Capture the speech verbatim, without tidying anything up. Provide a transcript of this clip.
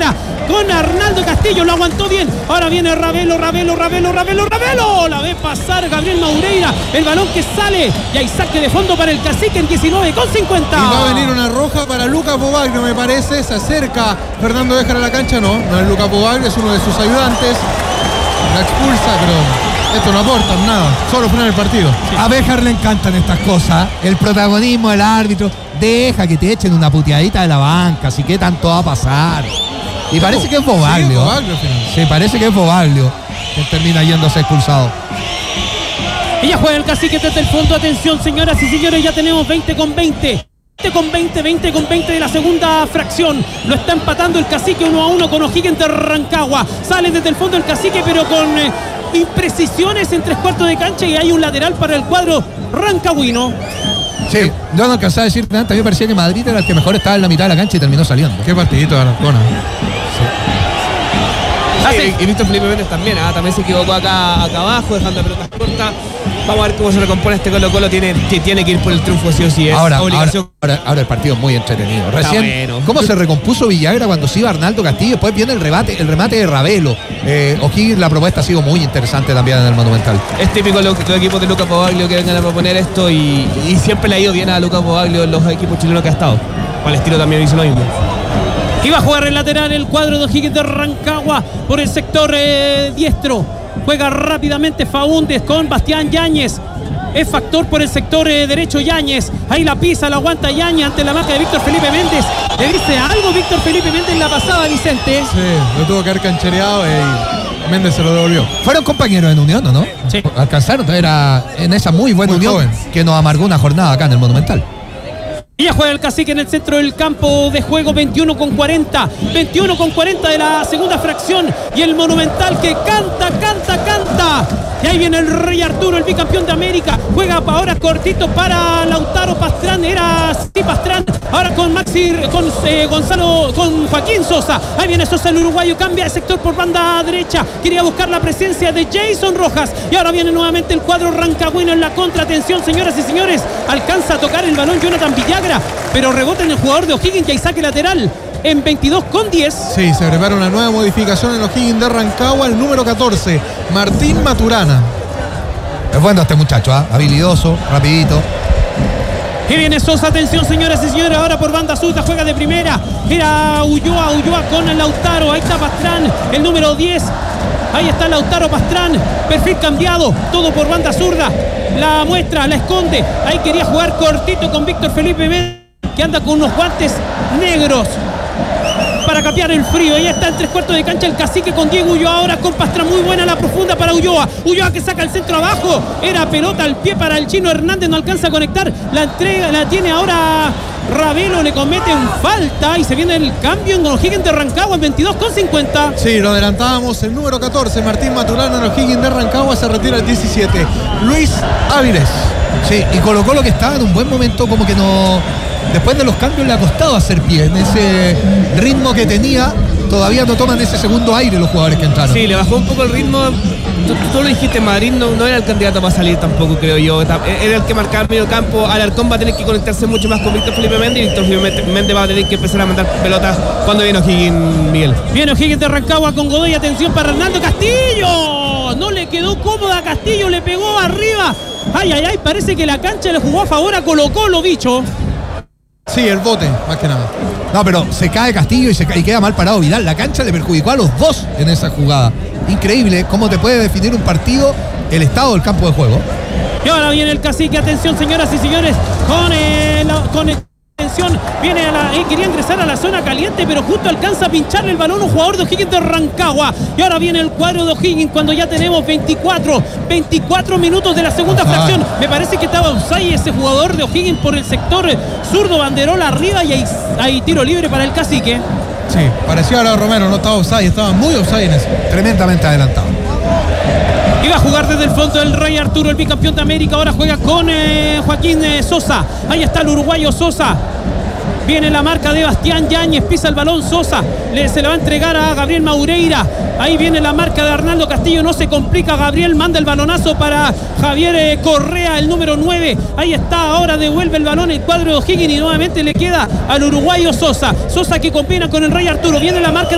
Moreira con Arnaldo Castillo, lo aguantó bien. Ahora viene Ravelo, Ravelo, Ravelo, Ravelo, Ravelo. La ve pasar Gabriel Moreira. El balón que sale y hay saque de fondo para el Cacique en diecinueve con cincuenta. Y va a venir una roja para Lucas Bobaglio, me parece. Se acerca Fernando Béjar a la cancha. No, no es Lucas Bobaglio, es uno de sus ayudantes. La expulsa, pero esto no aporta nada, solo frena el partido. Sí. A Béjar le encantan estas cosas, el protagonismo del árbitro. Deja que te echen una puteadita de la banca, así que tanto va a pasar. Y parece que es Bobaglio. Sí, Bobaglio, sí, parece que es Bobaglio que termina yéndose expulsado. Y ya juega el Cacique desde el fondo. Atención, señoras y señores, ya tenemos veinte con veinte. veinte con veinte, veinte con veinte de la segunda fracción. Lo está empatando el Cacique uno a uno con O'Higgins de Rancagua. Sale desde el fondo el Cacique, pero con eh, imprecisiones en tres cuartos de cancha, y hay un lateral para el cuadro rancagüino. Sí, yo no alcanzaba a decir nada. También parecía que Madrid era el que mejor estaba en la mitad de la cancha y terminó saliendo. Qué partidito de Arancona. Sí, y Víctor Felipe Méndez también, ¿eh? también se equivocó acá, acá abajo, dejando pelotas cortas. Vamos a ver cómo se recompone este Colo Colo. Tiene, tiene que ir por el triunfo, sí o sí. Es ahora, obligación. Ahora, ahora, ahora el partido es muy entretenido. Recién, bueno. ¿Cómo se recompuso Villagra cuando se iba Arnaldo Castillo? Después viene el remate, el remate de Ravelo. Eh, O'Higgins, la propuesta ha sido muy interesante también en el Monumental. Es típico los, los equipos de Lucas Bobaglio que vengan a proponer esto, y, y siempre le ha ido bien a Lucas Bobaglio en los equipos chilenos que ha estado. Palestino también hizo lo mismo. Iba a jugar el lateral el cuadro de O'Higgins de Rancagua por el sector eh, diestro. Juega rápidamente Faúndez con Bastián Yáñez. Es factor por el sector eh, derecho Yáñez. Ahí la pisa, la aguanta Yáñez ante la marca de Víctor Felipe Méndez. ¿Le dice algo Víctor Felipe Méndez en la pasada, Vicente? Sí, lo tuvo que haber canchereado y Méndez se lo devolvió. Fueron compañeros en Unión, ¿no? Sí. Alcanzaron, era en esa muy buena muy unión joven, que nos amargó una jornada acá en el Monumental. Y ya juega el Cacique en el centro del campo de juego. Veintiuno con cuarenta. veintiuno con cuarenta de la segunda fracción. Y el Monumental que canta, canta, canta. Y ahí viene el Rey Arturo, el bicampeón de América. Juega ahora cortito para Lautaro Pastrán. Era sí, Pastrán. Ahora con Maxi, con eh, Gonzalo, con Joaquín Sosa. Ahí viene Sosa, el uruguayo. Cambia de sector por banda derecha. Quería buscar la presencia de Jason Rojas. Y ahora viene nuevamente el cuadro rancagüino en la contra. Atención, señoras y señores. Alcanza a tocar el balón Jonathan Villagra, pero rebota en el jugador de O'Higgins y hay saque lateral en veintidós con diez. Sí, se prepara una nueva modificación en O'Higgins de Rancagua, el número catorce, Martín Maturana. Es bueno este muchacho, ¿eh? Habilidoso, rapidito. Y viene Sosa, atención señoras y señores, ahora por banda zurda, juega de primera. Era Ulloa, Ulloa con el Lautaro, ahí está Pastrán, el número diez. Ahí está Lautaro Pastrán, perfil cambiado, todo por banda zurda. La muestra, la esconde. Ahí quería jugar cortito con Víctor Felipe Méndez, que anda con unos guantes negros para capear el frío. Ahí está en tres cuartos de cancha el Cacique con Diego Ulloa. Ahora con Pastrán, muy buena la profunda para Ulloa. Ulloa que saca el centro abajo. Era pelota al pie para el chino Hernández, no alcanza a conectar. La entrega, la tiene ahora Ravelo, le cometen falta y se viene el cambio en O'Higgins de Rancagua en veintidós con cincuenta. Sí, lo adelantábamos, el número catorce, Martín Maturana en O'Higgins de Rancagua, se retira el diecisiete, Luis Áviles. Sí, y Colo Colo que estaba en un buen momento, como que no... Después de los cambios le ha costado hacer pie. En ese ritmo que tenía, todavía no toman ese segundo aire los jugadores que entraron. Sí, le bajó un poco el ritmo. Tú, tú lo dijiste, Madrid no, no era el candidato para salir tampoco, creo yo. Era el que marcaba el medio campo. Alarcón va a tener que conectarse mucho más con Víctor Felipe Méndez, y Víctor Felipe Méndez va a tener que empezar a mandar pelotas cuando viene O'Higgins, Miguel. Viene O'Higgins de Rancagua con Godoy. Atención para Hernando Castillo. No le quedó cómoda a Castillo, le pegó arriba. Ay, ay, ay, parece que la cancha le jugó a favor a Colo Colo, bicho. Sí, el bote, más que nada. No, pero se cae Castillo y, se cae, y queda mal parado Vidal. La cancha le perjudicó a los dos en esa jugada. Increíble cómo te puede definir un partido el estado del campo de juego. Y ahora viene el Cacique, atención señoras y señores, con el... Con el atención, viene a la, eh, quería ingresar a la zona caliente, pero justo alcanza a pincharle el balón un jugador de O'Higgins de Rancagua. Y ahora viene el cuadro de O'Higgins cuando ya tenemos veinticuatro minutos de la segunda Ajá. fracción. Me parece que estaba offside ese jugador de O'Higgins por el sector zurdo, banderola arriba, y hay, hay tiro libre para el Cacique. Sí, parecía ahora Romero, no estaba offside, estaba muy offside en eso. Tremendamente adelantado. Iba a jugar desde el fondo el Rey Arturo, el bicampeón de América. Ahora juega con eh, Joaquín eh, Sosa. Ahí está el uruguayo Sosa. Viene la marca de Bastián Yáñez, pisa el balón Sosa, le, se le va a entregar a Gabriel Moreira. Ahí viene la marca de Arnaldo Castillo, no se complica Gabriel, manda el balonazo para Javier eh, Correa, el número nueve. Ahí está, ahora devuelve el balón el cuadro de O'Higgins y nuevamente le queda al uruguayo Sosa. Sosa que combina con el Rey Arturo, viene la marca